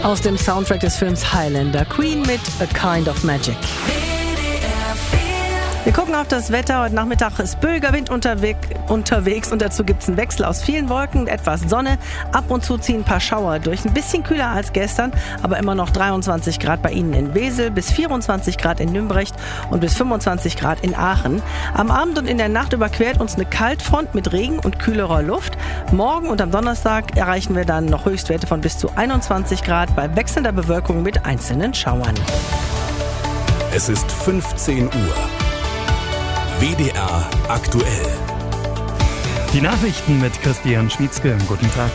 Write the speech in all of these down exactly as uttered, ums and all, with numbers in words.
Aus dem Soundtrack des Films Highlander, Queen mit A Kind of Magic. Wir gucken auf das Wetter. Heute Nachmittag ist böiger Wind unterweg, unterwegs und dazu gibt es einen Wechsel aus vielen Wolken und etwas Sonne. Ab und zu ziehen ein paar Schauer durch. Ein bisschen kühler als gestern, aber immer noch dreiundzwanzig Grad bei Ihnen in Wesel, bis vierundzwanzig Grad in Nümbrecht und bis fünfundzwanzig Grad in Aachen. Am Abend und in der Nacht überquert uns eine Kaltfront mit Regen und kühlerer Luft. Morgen und am Donnerstag erreichen wir dann noch Höchstwerte von bis zu einundzwanzig Grad bei wechselnder Bewölkung mit einzelnen Schauern. Es ist fünfzehn Uhr. W D R aktuell. Die Nachrichten mit Christian Schmietzke. Guten Tag.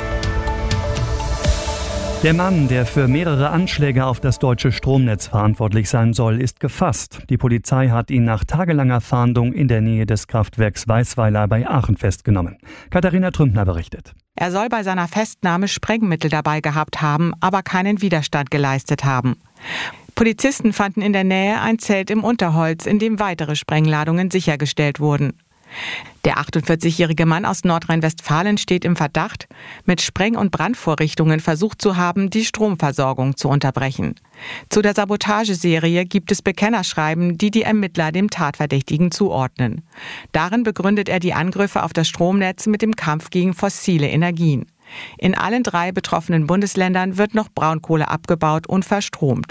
Der Mann, der für mehrere Anschläge auf das deutsche Stromnetz verantwortlich sein soll, ist gefasst. Die Polizei hat ihn nach tagelanger Fahndung in der Nähe des Kraftwerks Weißweiler bei Aachen festgenommen. Katharina Trümpner berichtet. Er soll bei seiner Festnahme Sprengmittel dabei gehabt haben, aber keinen Widerstand geleistet haben. Polizisten fanden in der Nähe ein Zelt im Unterholz, in dem weitere Sprengladungen sichergestellt wurden. Der achtundvierzigjährige Mann aus Nordrhein-Westfalen steht im Verdacht, mit Spreng- und Brandvorrichtungen versucht zu haben, die Stromversorgung zu unterbrechen. Zu der Sabotageserie gibt es Bekennerschreiben, die die Ermittler dem Tatverdächtigen zuordnen. Darin begründet er die Angriffe auf das Stromnetz mit dem Kampf gegen fossile Energien. In allen drei betroffenen Bundesländern wird noch Braunkohle abgebaut und verstromt.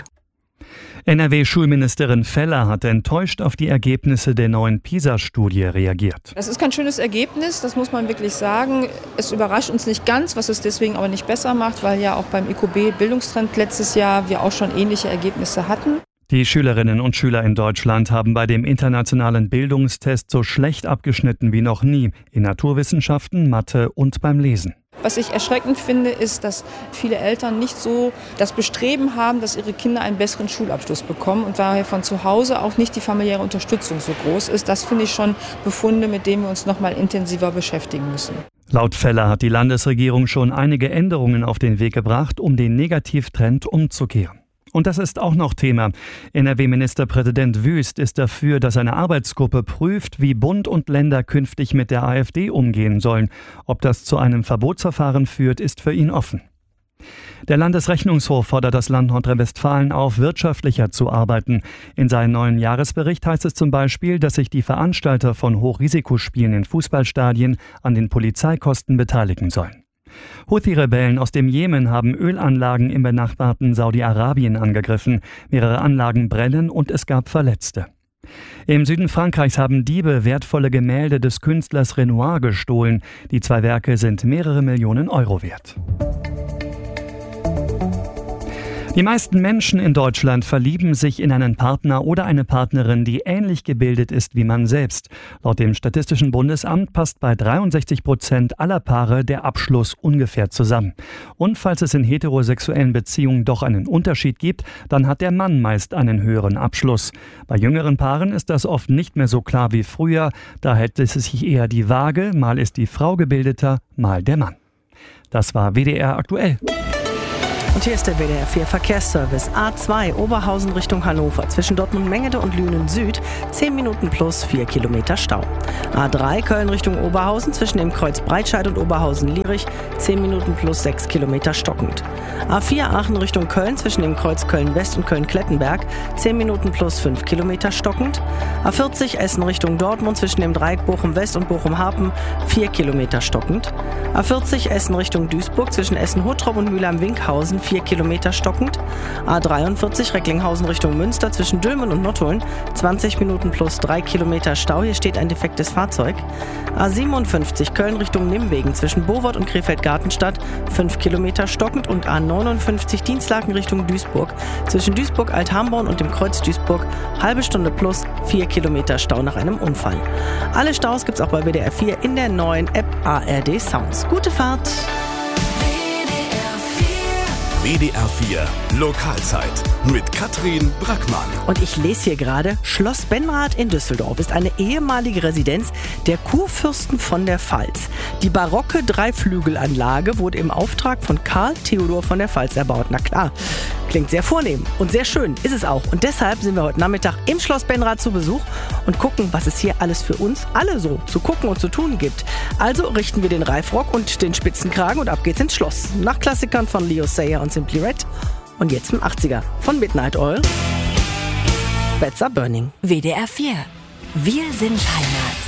N R W-Schulministerin Feller hat enttäuscht auf die Ergebnisse der neuen PISA-Studie reagiert. Das ist kein schönes Ergebnis, das muss man wirklich sagen. Es überrascht uns nicht ganz, was es deswegen aber nicht besser macht, weil ja auch beim I Q B-Bildungstrend letztes Jahr wir auch schon ähnliche Ergebnisse hatten. Die Schülerinnen und Schüler in Deutschland haben bei dem internationalen Bildungstest so schlecht abgeschnitten wie noch nie in Naturwissenschaften, Mathe und beim Lesen. Was ich erschreckend finde, ist, dass viele Eltern nicht so das Bestreben haben, dass ihre Kinder einen besseren Schulabschluss bekommen und daher von zu Hause auch nicht die familiäre Unterstützung so groß ist. Das finde ich schon Befunde, mit denen wir uns noch mal intensiver beschäftigen müssen. Laut Feller hat die Landesregierung schon einige Änderungen auf den Weg gebracht, um den Negativtrend umzukehren. Und das ist auch noch Thema. N R W-Ministerpräsident Wüst ist dafür, dass eine Arbeitsgruppe prüft, wie Bund und Länder künftig mit der AfD umgehen sollen. Ob das zu einem Verbotsverfahren führt, ist für ihn offen. Der Landesrechnungshof fordert das Land Nordrhein-Westfalen auf, wirtschaftlicher zu arbeiten. In seinem neuen Jahresbericht heißt es zum Beispiel, dass sich die Veranstalter von Hochrisikospielen in Fußballstadien an den Polizeikosten beteiligen sollen. Houthi-Rebellen aus dem Jemen haben Ölanlagen im benachbarten Saudi-Arabien angegriffen. Mehrere Anlagen brennen und es gab Verletzte. Im Süden Frankreichs haben Diebe wertvolle Gemälde des Künstlers Renoir gestohlen. Die zwei Werke sind mehrere Millionen Euro wert. Die meisten Menschen in Deutschland verlieben sich in einen Partner oder eine Partnerin, die ähnlich gebildet ist wie man selbst. Laut dem Statistischen Bundesamt passt bei dreiundsechzig Prozent aller Paare der Abschluss ungefähr zusammen. Und falls es in heterosexuellen Beziehungen doch einen Unterschied gibt, dann hat der Mann meist einen höheren Abschluss. Bei jüngeren Paaren ist das oft nicht mehr so klar wie früher. Da hält es sich eher die Waage, mal ist die Frau gebildeter, mal der Mann. Das war W D R aktuell. Und hier ist der W D R vier Verkehrsservice. A zwei Oberhausen Richtung Hannover. Zwischen Dortmund-Mengede und Lünen Süd. zehn Minuten plus vier Kilometer Stau. A drei Köln Richtung Oberhausen. Zwischen dem Kreuz Breitscheid und Oberhausen-Lierich. zehn Minuten plus sechs Kilometer stockend. A vier Aachen Richtung Köln. Zwischen dem Kreuz Köln-West und Köln-Klettenberg. zehn Minuten plus fünf Kilometer stockend. A vierzig Essen Richtung Dortmund. Zwischen dem Dreieck Bochum-West und Bochum-Hapen. vier Kilometer stockend. A vierzig Essen Richtung Duisburg. Zwischen Essen-Huttrop und Mülheim-Winkhausen. vier Kilometer stockend. A dreiundvierzig Recklinghausen Richtung Münster zwischen Dülmen und Nottuln. zwanzig Minuten plus drei Kilometer Stau. Hier steht ein defektes Fahrzeug. A siebenundfünfzig Köln Richtung Nimwegen zwischen Bowort und Krefeld-Gartenstadt. fünf Kilometer stockend. Und A neunundfünfzig Dienstlaken Richtung Duisburg. Zwischen Duisburg-Althamborn und dem Kreuz Duisburg. Halbe Stunde plus vier Kilometer Stau nach einem Unfall. Alle Staus gibt's auch bei W D R vier in der neuen App A R D Sounds. Gute Fahrt! W D R vier Lokalzeit mit Katrin Brackmann. Und ich lese hier gerade, Schloss Benrath in Düsseldorf ist eine ehemalige Residenz der Kurfürsten von der Pfalz. Die barocke Dreiflügelanlage wurde im Auftrag von Karl Theodor von der Pfalz erbaut. Na klar, Klingt sehr vornehm und sehr schön, ist es auch. Und deshalb sind wir heute Nachmittag im Schloss Benrath zu Besuch und gucken, was es hier alles für uns alle so zu gucken und zu tun gibt. Also richten wir den Reifrock und den Spitzenkragen und ab geht's ins Schloss. Nach Klassikern von Leo Sayer und Simply Red und jetzt im achtziger von Midnight Oil. Beds Are Burning. W D R vier. Wir sind Heimat.